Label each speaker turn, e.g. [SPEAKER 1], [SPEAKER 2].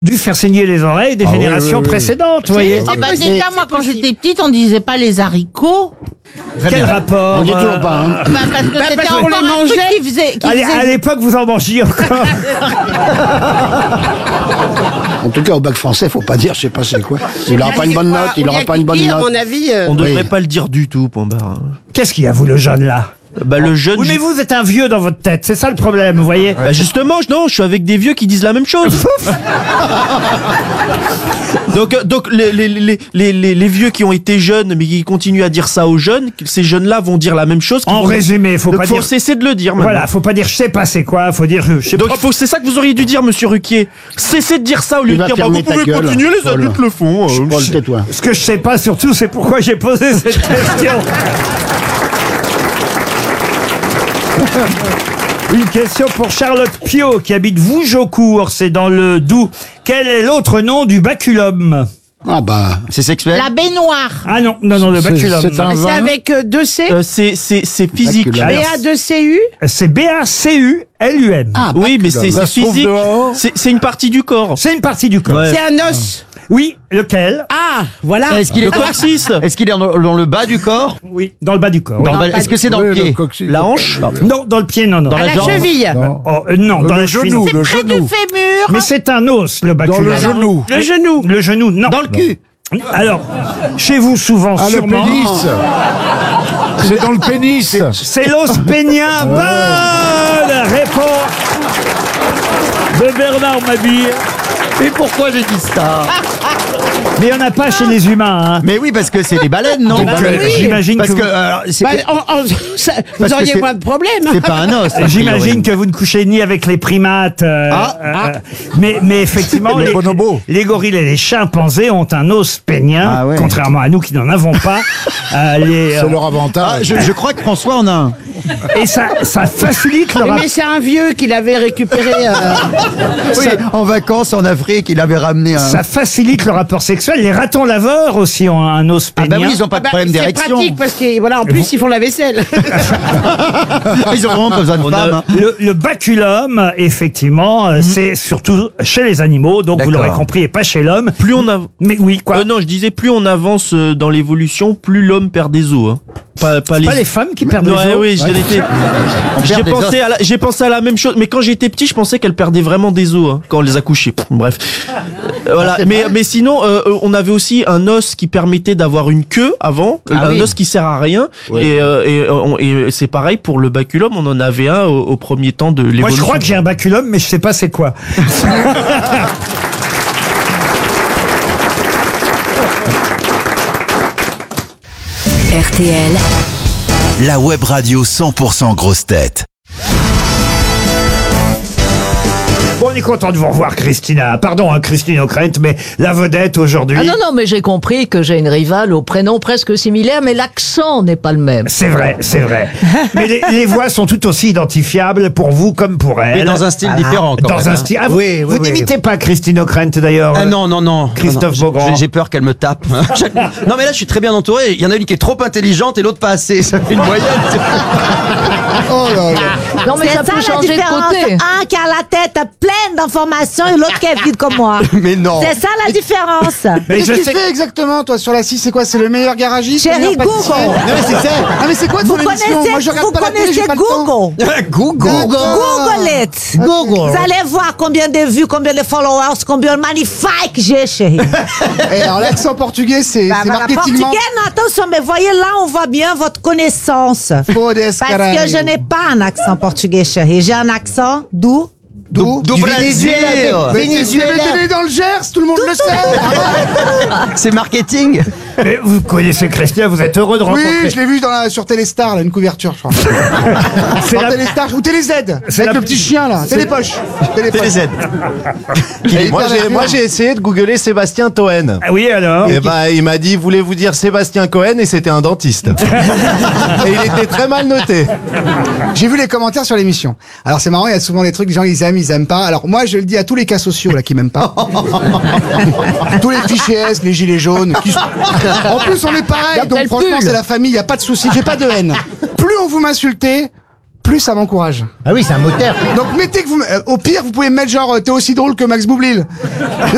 [SPEAKER 1] dû faire saigner les oreilles des générations précédentes, vous voyez.
[SPEAKER 2] Ah bah déjà, moi, quand j'étais petite, on disait pas les haricots.
[SPEAKER 1] Quel rapport
[SPEAKER 3] On dit toujours pas, hein.
[SPEAKER 2] Bah, parce que c'était
[SPEAKER 4] parce qu'on
[SPEAKER 2] encore
[SPEAKER 4] les
[SPEAKER 2] un truc
[SPEAKER 4] mangeait.
[SPEAKER 2] qui faisait...
[SPEAKER 1] À l'époque, vous en mangiez encore.
[SPEAKER 3] En tout cas, au bac français, faut pas dire, je sais pas c'est quoi. Il n'aura pas une bonne note, il n'aura pas une bonne
[SPEAKER 4] À
[SPEAKER 3] note.
[SPEAKER 4] mon avis,
[SPEAKER 5] On devrait pas le dire du tout, point barre.
[SPEAKER 1] Qu'est-ce qu'il y a, vous, le jeune, là?
[SPEAKER 5] Bah, le jeune.
[SPEAKER 1] Oui, mais vous êtes un vieux dans votre tête, c'est ça le problème, vous voyez.
[SPEAKER 5] Bah, justement, non, je suis avec des vieux qui disent la même chose. donc les vieux qui ont été jeunes, mais qui continuent à dire ça aux jeunes, ces jeunes-là vont dire la même chose.
[SPEAKER 1] En résumé, faut
[SPEAKER 5] donc
[SPEAKER 1] pas
[SPEAKER 5] faut
[SPEAKER 1] dire.
[SPEAKER 5] cesser de le dire. Maintenant.
[SPEAKER 1] Voilà, faut pas dire je sais pas c'est quoi, faut dire je sais
[SPEAKER 5] Donc
[SPEAKER 1] pas.
[SPEAKER 5] c'est ça que vous auriez dû dire, Monsieur Ruquier. Cessez de dire ça au lieu
[SPEAKER 3] Tu
[SPEAKER 5] de
[SPEAKER 3] vas
[SPEAKER 5] dire bah,
[SPEAKER 3] fermer
[SPEAKER 5] vous
[SPEAKER 3] ta
[SPEAKER 5] pouvez
[SPEAKER 3] gueule,
[SPEAKER 5] continuer, les
[SPEAKER 3] Paul.
[SPEAKER 5] adultes le font.
[SPEAKER 3] Paul, tais-toi.
[SPEAKER 1] Ce que je sais pas surtout, c'est pourquoi j'ai posé cette question. Une question pour Charlotte Pio qui habite Vougeaucourt, c'est dans le Doubs. Quel est l'autre nom du baculum?
[SPEAKER 3] Ah bah,
[SPEAKER 6] C'est sexuel.
[SPEAKER 2] La baignoire.
[SPEAKER 1] Ah non, le baculum.
[SPEAKER 3] c'est un
[SPEAKER 4] c'est
[SPEAKER 3] vin.
[SPEAKER 4] avec 2 C.
[SPEAKER 5] C'est physique.
[SPEAKER 3] Bacula.
[SPEAKER 1] Alors,
[SPEAKER 4] BA2CU.
[SPEAKER 1] c'est B-A-C-U-L-U-M.
[SPEAKER 3] Ah,
[SPEAKER 5] Oui, mais c'est
[SPEAKER 3] baculum.
[SPEAKER 5] physique. C'est une partie du corps.
[SPEAKER 1] C'est une partie du corps.
[SPEAKER 5] Ouais.
[SPEAKER 4] C'est un os.
[SPEAKER 1] Oui, lequel?
[SPEAKER 4] Ah, voilà.
[SPEAKER 6] Est-ce qu'il est
[SPEAKER 5] Le coccyx.
[SPEAKER 6] Est-ce qu'il est dans le bas du corps?
[SPEAKER 1] Oui, dans le bas du corps.
[SPEAKER 6] Dans le bas- Est-ce que c'est dans le pied?
[SPEAKER 5] La hanche.
[SPEAKER 1] Non, dans le pied, non.
[SPEAKER 6] Dans
[SPEAKER 4] À
[SPEAKER 6] la
[SPEAKER 4] la
[SPEAKER 6] jambe.
[SPEAKER 4] cheville.
[SPEAKER 1] Non, dans le genou.
[SPEAKER 2] C'est près du fémur.
[SPEAKER 1] Mais c'est un os, le baculum.
[SPEAKER 3] le genou.
[SPEAKER 4] Le genou.
[SPEAKER 1] Le genou, non.
[SPEAKER 6] Dans le cul.
[SPEAKER 1] Alors, chez vous, souvent, sûrement.
[SPEAKER 3] C'est dans le pénis.
[SPEAKER 1] C'est l'os pénien. Bonne réponse de Bernard Mabille.
[SPEAKER 6] Mais pourquoi j'ai dit ça?
[SPEAKER 1] Mais il n'y en a pas chez les humains. Hein.
[SPEAKER 6] Mais oui, parce que c'est des baleines, non?
[SPEAKER 1] Donc, j'imagine
[SPEAKER 6] Parce
[SPEAKER 1] que,
[SPEAKER 6] que
[SPEAKER 1] vous,
[SPEAKER 6] alors, c'est
[SPEAKER 4] Bah, vous
[SPEAKER 6] que
[SPEAKER 4] auriez
[SPEAKER 6] c'est-
[SPEAKER 4] moins de problèmes.
[SPEAKER 6] c'est pas un os. a
[SPEAKER 1] j'imagine
[SPEAKER 6] priori.
[SPEAKER 1] que vous ne couchez ni avec les primates. Mais effectivement,
[SPEAKER 3] Les bonobos.
[SPEAKER 1] les gorilles et les chimpanzés ont un os pénien,
[SPEAKER 6] Ah ouais.
[SPEAKER 1] contrairement à nous qui n'en avons pas.
[SPEAKER 3] C'est leur avantage.
[SPEAKER 6] Ah, je crois que François en a un.
[SPEAKER 1] Et ça facilite leur
[SPEAKER 4] Mais c'est un vieux qui l'avait récupéré.
[SPEAKER 6] Oui, en vacances en Afrique, il avait ramené un.
[SPEAKER 1] Ça facilite le rapport sexuel. Les ratons laveurs aussi ont un os
[SPEAKER 6] Ah
[SPEAKER 1] pénien.
[SPEAKER 6] bah oui, ils ont pas de problème
[SPEAKER 4] c'est
[SPEAKER 6] d'érection.
[SPEAKER 4] pratique parce que voilà, en plus ils font la vaisselle.
[SPEAKER 6] Ils ont vraiment pas besoin de femmes. hein.
[SPEAKER 1] Le baculum, effectivement, c'est surtout chez les animaux, donc vous
[SPEAKER 6] D'accord.
[SPEAKER 1] l'aurez compris, et pas chez l'homme.
[SPEAKER 5] Plus on avance.
[SPEAKER 1] Mais oui, quoi.
[SPEAKER 5] Non, je disais plus on avance dans l'évolution, plus l'homme perd des os. Hein. Pas
[SPEAKER 1] Pas les femmes qui perdent
[SPEAKER 5] Ouais,
[SPEAKER 1] les os.
[SPEAKER 5] oui,
[SPEAKER 6] perd des os.
[SPEAKER 5] j'ai pensé à la même chose, mais quand j'étais petit, je pensais qu'elles perdaient vraiment des os hein, quand on les a couchées. Bref, voilà. Mais sinon, on avait aussi un os qui permettait d'avoir une queue avant, un os qui sert à rien, et c'est pareil pour le baculum. On en avait un au premier temps de l'évolution.
[SPEAKER 1] Moi, je crois que j'ai un baculum, mais je sais pas c'est quoi.
[SPEAKER 7] RTL,
[SPEAKER 8] La web radio 100% grosse tête.
[SPEAKER 1] Bon, on est content de vous revoir, Christina. Pardon, Christine O'Krent, mais la vedette aujourd'hui.
[SPEAKER 9] Ah non, mais j'ai compris que j'ai une rivale au prénom presque similaire, mais l'accent n'est pas le même.
[SPEAKER 1] C'est vrai, c'est vrai. Mais les voix sont tout aussi identifiables pour vous comme pour elle.
[SPEAKER 6] Mais dans un style différent, quand
[SPEAKER 1] Dans
[SPEAKER 6] même,
[SPEAKER 1] un
[SPEAKER 6] hein.
[SPEAKER 1] style. Ah,
[SPEAKER 6] Oui,
[SPEAKER 1] vous
[SPEAKER 6] oui,
[SPEAKER 1] n'imitez pas Christine O'Krent d'ailleurs.
[SPEAKER 6] Ah non.
[SPEAKER 1] Christophe Beaugrand.
[SPEAKER 6] J'ai peur qu'elle me tape. Non mais là je suis très bien entouré. Il y en a une qui est trop intelligente et l'autre pas assez. Ça fait une moyenne.
[SPEAKER 3] Oh là là.
[SPEAKER 9] Non, mais ça peut changer de côté.
[SPEAKER 2] Un qui a la tête pleine d'informations et l'autre qui est vide comme moi.
[SPEAKER 6] Mais non.
[SPEAKER 2] C'est ça la différence.
[SPEAKER 1] Mais
[SPEAKER 10] Qu'est-ce
[SPEAKER 1] je
[SPEAKER 10] que tu
[SPEAKER 1] sais.
[SPEAKER 10] fais exactement, toi, sur la 6? C'est quoi? C'est le meilleur garagiste? le
[SPEAKER 2] Chérie,
[SPEAKER 10] meilleur pâtissier?
[SPEAKER 2] Google.
[SPEAKER 10] Non, mais c'est ça. Ah, mais c'est quoi
[SPEAKER 2] Vous
[SPEAKER 10] ton émission? Moi, je regarde
[SPEAKER 2] vous
[SPEAKER 10] pas la télé, j'ai
[SPEAKER 2] connaissez
[SPEAKER 10] pas le temps.
[SPEAKER 2] Google.
[SPEAKER 6] Google.
[SPEAKER 2] Google it.
[SPEAKER 6] Google.
[SPEAKER 2] Vous allez voir combien de vues, combien de followers, combien de magnifiques j'ai, chérie.
[SPEAKER 10] Et alors, l'accent portugais, c'est marketingement.
[SPEAKER 2] Portugais, non, attention, mais voyez là, on voit bien votre connaissance.
[SPEAKER 10] Fodes,
[SPEAKER 2] Parce
[SPEAKER 10] caralho.
[SPEAKER 2] que je n'ai pas un accent portugais, chérie. J'ai un accent d'où?
[SPEAKER 10] D'où?
[SPEAKER 6] Du Brésil.
[SPEAKER 10] Mais t'es dans le Gers, tout le monde le sait.
[SPEAKER 6] C'est marketing.
[SPEAKER 1] Mais vous connaissez Christina, vous êtes heureux de rencontrer.
[SPEAKER 10] Oui, je l'ai vu sur Téléstar, là, une couverture, je crois.
[SPEAKER 1] C'est
[SPEAKER 10] Sur
[SPEAKER 1] la-
[SPEAKER 10] Téléstar ou Télé Z,
[SPEAKER 1] C'est
[SPEAKER 10] avec
[SPEAKER 1] la-
[SPEAKER 10] le petit chien, là. Télépoche.
[SPEAKER 6] TVZ.
[SPEAKER 11] Moi j'ai essayé de googler Sébastien Toen.
[SPEAKER 1] Ah oui, alors.
[SPEAKER 11] Et bah il m'a dit voulez-vous dire Sébastien Cohen et c'était un dentiste. Et il était très mal noté.
[SPEAKER 10] J'ai vu les commentaires sur l'émission. Alors c'est marrant, il y a souvent des trucs, les gens ils aiment pas. Alors moi je le dis à tous les cas sociaux là qui m'aiment pas. Tous les fichiers S, les gilets jaunes. En plus on est pareil, donc franchement c'est la famille, il y a pas de souci, j'ai pas de haine. Plus on vous m'insultez, plus ça m'encourage.
[SPEAKER 3] Ah oui, c'est un moteur.
[SPEAKER 10] Donc mettez que vous, au pire vous pouvez me mettre genre t'es aussi drôle que Max Boublil.